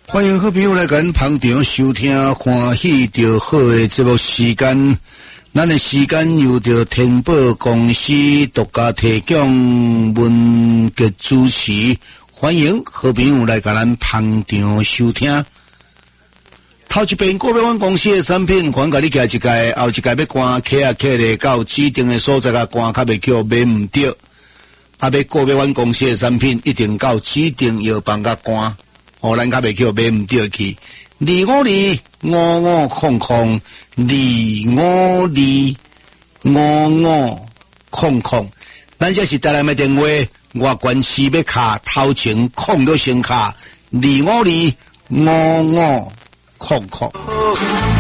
欢迎好朋友来跟捧场收听欢喜着好的节目时间，咱的时间由着天宝公司独家提供，文杰主持，欢迎好朋友来跟咱捧场收听。头一遍个别阮公司的产品，还甲你寄一届，后一届要关客啊客咧到指定的所在啊关较袂叫买唔着，啊要个别阮公司的产品一定到指定药房甲关。互咱较袂叫买唔着去，25255555，咱这是台南的电话，我关系要卡头前空就先卡252555。